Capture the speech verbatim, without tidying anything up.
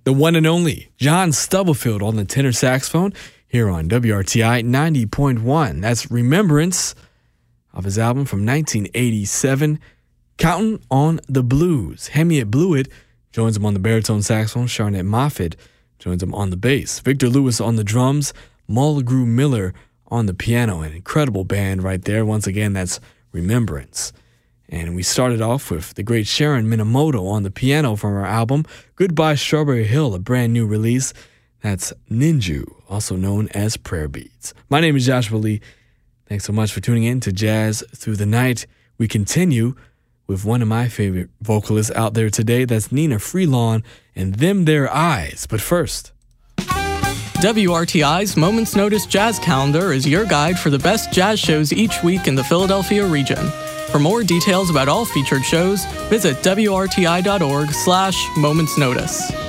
the one and only John Stubblefield on the tenor saxophone here on W R T I ninety point one. That's Remembrance of his album from nineteen eighty-seven, Counting on the Blues. Hemiet Blewett joins him on the baritone saxophone. Charnette Moffett joins him on the bass. Victor Lewis on the drums. Mulgrew Miller on the piano. An incredible band right there. Once again, that's Remembrance. And we started off with the great Sharon Minamoto on the piano from her album Goodbye Strawberry Hill, a brand new release. That's Ninju, also known as Prayer Beads. My name is Joshua Lee. Thanks so much for tuning in to Jazz Through the Night. We continue with one of my favorite vocalists out there today. That's Nina Freelon and Them Their Eyes. But first, W R T I's Moments Notice Jazz Calendar is your guide for the best jazz shows each week in the Philadelphia region. For more details about all featured shows, visit W R T I dot org slash Moments Notice.